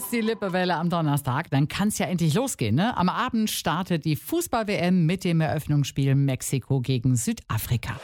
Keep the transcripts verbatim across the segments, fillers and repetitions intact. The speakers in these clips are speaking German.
ist die Lippewelle am Donnerstag, dann kann es ja endlich losgehen. Ne? Am Abend startet die Fußball-W M mit dem Eröffnungsspiel Mexiko gegen Südafrika.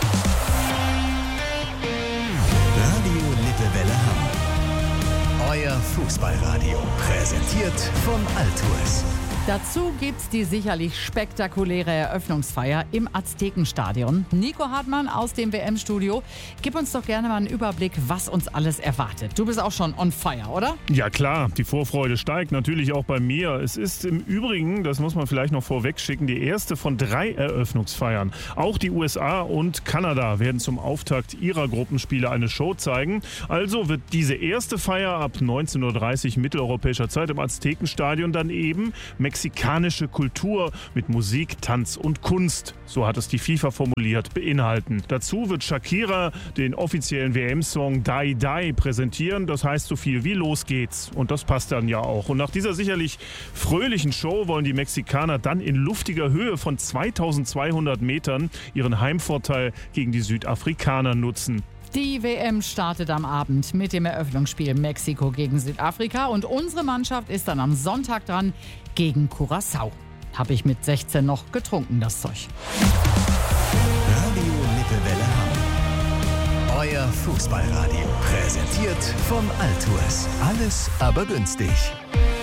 Radio Lippewelle Hamm. Euer Fußballradio. Präsentiert von Altours. Dazu gibt's die sicherlich spektakuläre Eröffnungsfeier im Aztekenstadion. Nico Hartmann aus dem W M-Studio. Gib uns doch gerne mal einen Überblick, was uns alles erwartet. Du bist auch schon on fire, oder? Ja klar, die Vorfreude steigt natürlich auch bei mir. Es ist im Übrigen, das muss man vielleicht noch vorweg schicken, die erste von drei Eröffnungsfeiern. Auch die U S A und Kanada werden zum Auftakt ihrer Gruppenspiele eine Show zeigen. Also wird diese erste Feier ab neunzehn Uhr dreißig mitteleuropäischer Zeit im Aztekenstadion dann eben mexikanische Kultur mit Musik, Tanz und Kunst, so hat es die FIFA formuliert, beinhalten. Dazu wird Shakira den offiziellen W M-Song Die Die präsentieren. Das heißt so viel wie Los geht's. Und das passt dann ja auch. Und nach dieser sicherlich fröhlichen Show wollen die Mexikaner dann in luftiger Höhe von zweitausendzweihundert Metern ihren Heimvorteil gegen die Südafrikaner nutzen. Die W M startet am Abend mit dem Eröffnungsspiel Mexiko gegen Südafrika und unsere Mannschaft ist dann am Sonntag dran gegen Curaçao. Habe ich mit sechzehn noch getrunken, das Zeug. Radio Lippewelle Hamm. Euer Fußballradio. Präsentiert von Altours. Alles aber günstig.